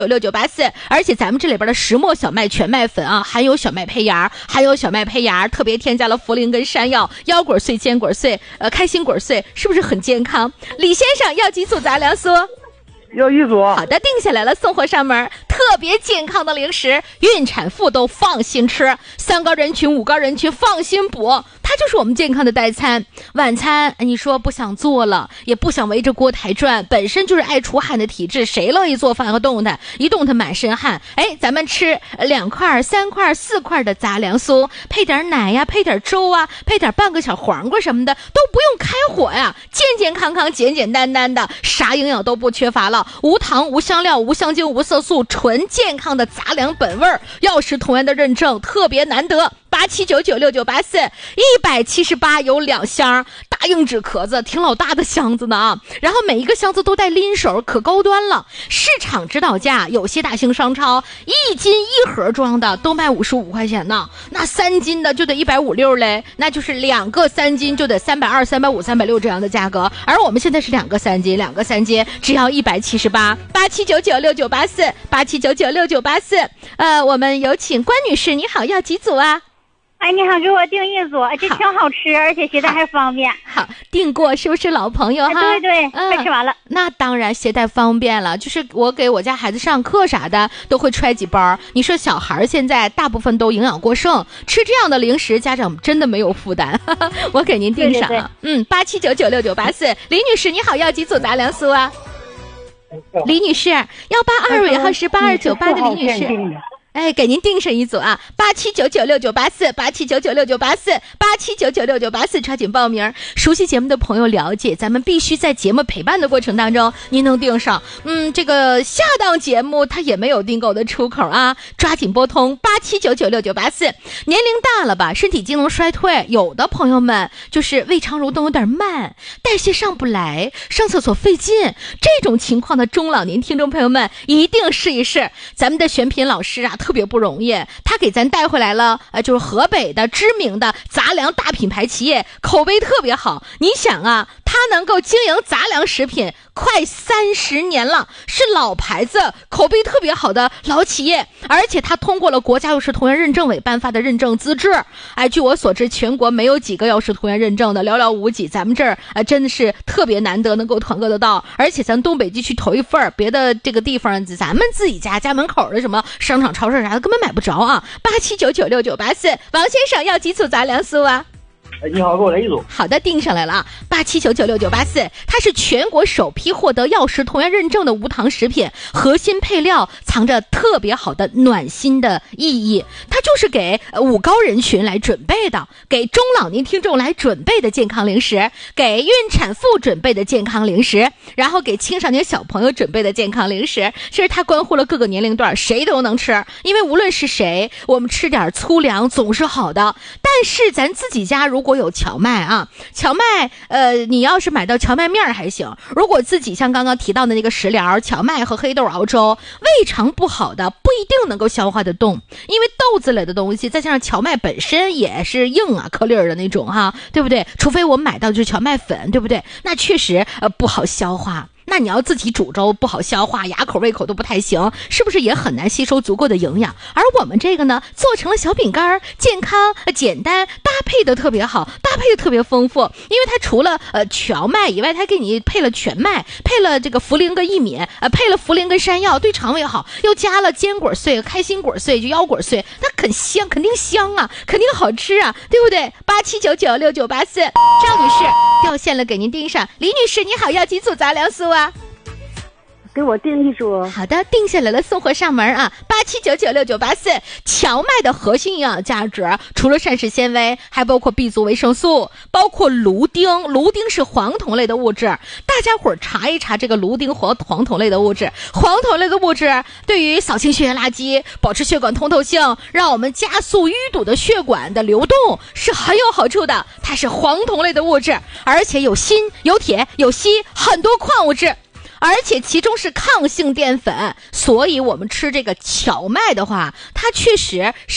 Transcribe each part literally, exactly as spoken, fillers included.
六九八四，而且咱们这里边的石墨小麦全麦粉啊，含有小麦胚芽，含有小麦胚芽，特别添加了茯苓跟山药、腰果碎、坚果碎、呃开心果碎，是不是很健康？李先生要几组杂粮酥？ 要一组。 好的，定下来了，送货上门。特别健康的零食，孕产妇都放心吃，三高人群、五高人群放心补，它就是我们健康的代餐。晚餐你说不想做了，也不想围着锅台转，本身就是爱出汗的体质，谁乐意做饭和动弹？一动弹满身汗。哎，咱们吃两块、三块、四块的杂粮酥，配点奶呀，配点粥啊，配点半个小黄瓜什么的，都不用开火呀，健健康康、简简单单的，啥营养都不缺乏了。无糖、无香料、无香精、无色素，纯健康的杂粮本味儿，药食同源的认证特别难得。八七九九六九八四，一百七十八有两箱大硬纸壳子，挺老大的箱子呢啊！然后每一个箱子都带拎手，可高端了。市场指导价，有些大型商超一斤一盒装的都卖五十五块钱呢，那三斤的就得一百五六嘞，那就是两个三斤就得三百二、三百五、三百六这样的价格。而我们现在是两个三斤，两个三斤只要一百七十八。八七九九六九八四，八七九九六九八四。呃，我们有请关女士，你好，要几组啊？ 哎，你好，给我订一组，这挺好吃，而且携带还方便。 好，订过是不是老朋友哈？ 哎、对对， 嗯， 快吃完了。 那当然携带方便了，就是我给我家孩子上课啥的都会揣几包。你说小孩现在大部分都营养过剩，吃这样的零食，家长真的没有负担。我给您订上。对对对，嗯，八七九九六九八四，李女士你好，要几组杂粮酥啊？李女士，幺八二尾号是八二九八的李女士。哎，给您订上一组啊！八七九九六九八四，八七九九六九八四，八七九九六九八四，抓紧报名。熟悉节目的朋友了解，咱们必须在节目陪伴的过程当中，您能订上。嗯，这个下档节目它也没有订购的出口啊，抓紧拨通八七九九六九八四。年龄大了吧，身体机能衰退，有的朋友们就是胃肠蠕动有点慢，代谢上不来，上厕所费劲，这种情况的中老年听众朋友们一定试一试。咱们的选品老师啊，特别不容易，他给咱带回来了，呃，就是河北的知名的杂粮大品牌企业，口碑特别好。你想啊，他能够经营杂粮食品快三十年了，是老牌子，口碑特别好的老企业，而且他通过了国家药食同源认证委颁发的认证资质。哎，据我所知，全国没有几个药食同源认证的，寥寥无几。咱们这儿呃真的是特别难得能够团购得到，而且咱东北地区头一份，别的这个地方咱们自己家家门口的什么商场、超市啥的根本买不着啊。八七九九六九八四，王先生要几组杂粮酥啊？ 你好，给我来一组。 好的，订上来了啊！八七九九六九八四，它是全国首批获得药食同源认证的无糖食品，核心配料藏着特别好的暖心的意义。它就是给五高人群来准备的，给中老年听众来准备的健康零食，给孕产妇准备的健康零食，然后给青少年小朋友准备的健康零食。其实它关乎了各个年龄段，谁都能吃，因为无论是谁，我们吃点粗粮总是好的。但是咱自己家如果有荞麦啊，荞麦呃，你要是买到荞麦面还行，如果自己像刚刚提到的那个食疗荞麦和黑豆熬粥，胃肠不好的不一定能够消化得动，因为豆子类的东西再加上荞麦本身也是硬啊颗粒儿的那种哈，对不对？除非我们买到的就是荞麦粉，对不对？那确实呃不好消化。那你要自己煮粥不好消化，牙口胃口都不太行，是不是也很难吸收足够的营养？而我们这个呢，做成了小饼干，健康简单，搭配的特别好，搭配的特别丰富，因为它除了呃荞麦以外，它给你配了全麦，配了这个茯苓跟薏米，呃配了茯苓跟山药，对肠胃好，又加了坚果碎、开心果碎，就腰果碎，那很香，肯定香啊，肯定好吃啊，对不对？八七九九六九八四，赵女士掉线了，给您订上。李女士你好，要几组杂粮酥啊？ 给我订一组。 好的，定下来了，送货上门啊！八七九九六九八四，荞麦的核心营养价值除了膳食纤维，还包括 B 族维生素，包括芦丁。芦丁是黄酮类的物质，大家伙儿查一查这个芦丁黄黄酮类的物质。黄酮类的物质对于扫清血液垃圾，保持血管通透性，让我们加速淤堵的血管的流动是很有好处的。它是黄酮类的物质，而且有锌、有铁、有硒，很多矿物质。而且其中是抗性淀粉，所以我们吃这个荞麦的话，它确实是不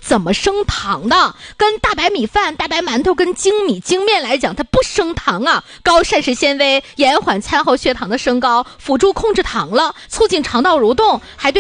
怎么升糖的，跟大白米饭、大白馒头跟精米精面来讲，它不升糖啊，高膳食纤维，延缓餐后血糖的升高，辅助控制糖了，促进肠道蠕动，还对